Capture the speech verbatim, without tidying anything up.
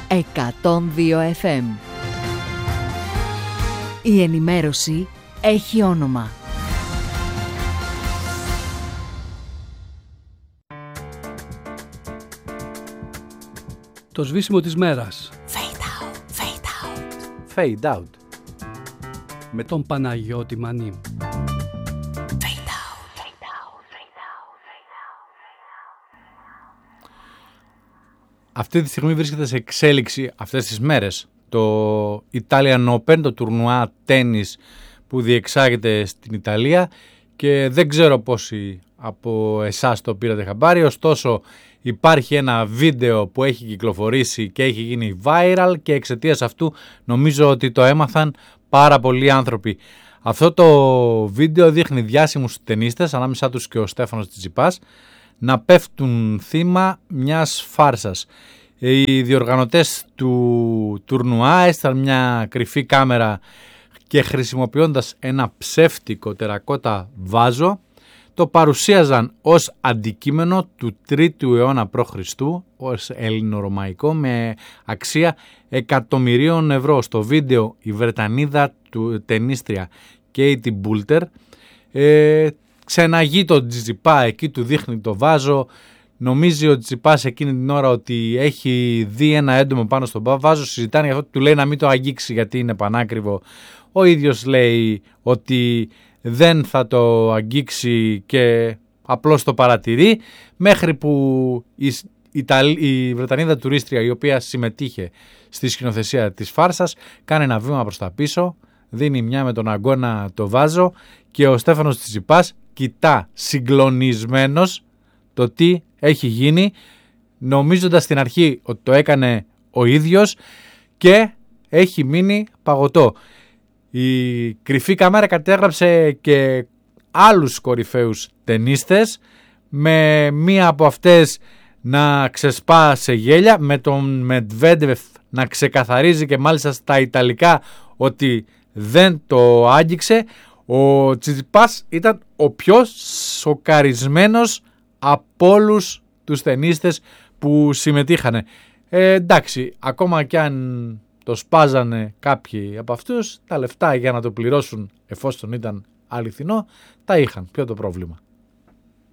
εκατόν δύο εφ εμ. Η ενημέρωση έχει όνομα. Το σβήσιμο της μέρας. Fade out, fade out. Fade out. Με τον Παναγιώτη Μανί. Αυτή τη στιγμή βρίσκεται σε εξέλιξη αυτές τις μέρες το Italian Open, το τουρνουά τένις που διεξάγεται στην Ιταλία, και δεν ξέρω πόσοι από εσάς το πήρατε χαμπάρι, ωστόσο υπάρχει ένα βίντεο που έχει κυκλοφορήσει και έχει γίνει viral και εξαιτίας αυτού νομίζω ότι το έμαθαν πάρα πολλοί άνθρωποι. Αυτό το βίντεο δείχνει διάσημους τενίστες, ανάμεσά τους και ο Στέφανος Τσιτσιπάς, να πέφτουν θύμα μιας φάρσας. Οι διοργανωτές του τουρνουά έστειλαν μια κρυφή κάμερα και χρησιμοποιώντας ένα ψεύτικο τερακότα βάζο το παρουσίαζαν ως αντικείμενο του τρίτου αιώνα π.Χ. ως ελληνορωμαϊκό με αξία εκατομμυρίων ευρώ. Στο βίντεο η Βρετανίδα του τενίστρια Κέιτι Μπούλτερ ε, ξεναγεί τον Τσιτσιπά, εκεί του δείχνει το βάζο. Νομίζει ο Τσιτσιπάς εκείνη την ώρα ότι έχει δει ένα έντομο πάνω στον βάζο, συζητάνε για αυτό, του λέει να μην το αγγίξει γιατί είναι πανάκριβο. Ο ίδιος λέει ότι δεν θα το αγγίξει και απλώς το παρατηρεί, μέχρι που η, Ιταλ... η Βρετανίδα τουρίστρια, η οποία συμμετείχε στη σκηνοθεσία της φάρσας, κάνει ένα βήμα προς τα πίσω, δίνει μια με τον αγκώνα το βάζο και ο Στέφανος Τσιτσιπάς κοιτά συγκλονισμένος το τι έχει γίνει, νομίζοντας στην αρχή ότι το έκανε ο ίδιος και έχει μείνει παγωτό. Η κρυφή κάμερα κατέγραψε και άλλους κορυφαίους τενίστες, με μία από αυτές να ξεσπά σε γέλια, με τον Μετβέντεφ να ξεκαθαρίζει και μάλιστα στα Ιταλικά ότι δεν το άγγιξε. Ο Τσιτσιπάς ήταν ο πιο σοκαρισμένος από όλους τους τενίστες που συμμετείχανε. Ε, εντάξει, ακόμα κι αν το σπάζανε κάποιοι από αυτούς, τα λεφτά για να το πληρώσουν εφόσον ήταν αληθινό, τα είχαν. Ποιο το πρόβλημα?